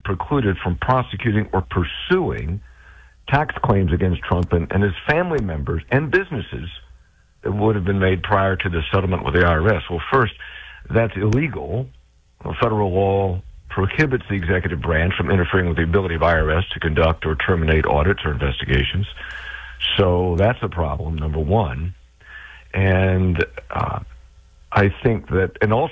precluded from prosecuting or pursuing tax claims against Trump and his family members and businesses that would have been made prior to the settlement with the IRS. Well, first, that's illegal. Well, federal law prohibits the executive branch from interfering with the ability of IRS to conduct or terminate audits or investigations. So that's a problem, number one. And I think that, and also